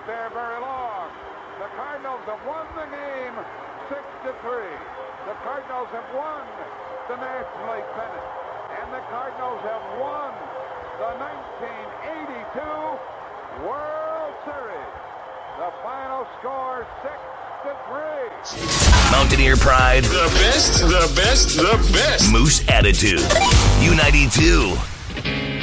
there very long. The Cardinals have won the game 6-3. The Cardinals have won the National League pennant. And the Cardinals have won the 1982 World Series. The final score 6-3. Mountaineer pride. The best, the best, the best. Moose attitude. U92.